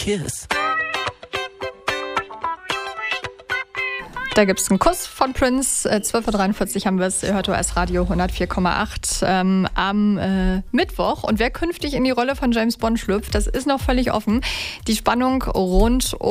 Kiss. Da gibt es einen Kuss von Prince. 12.43 Uhr haben wir es. Ihr hört OS Radio 104,8 am Mittwoch. Und wer künftig in die Rolle von James Bond schlüpft, das ist noch völlig offen. Die Spannung rund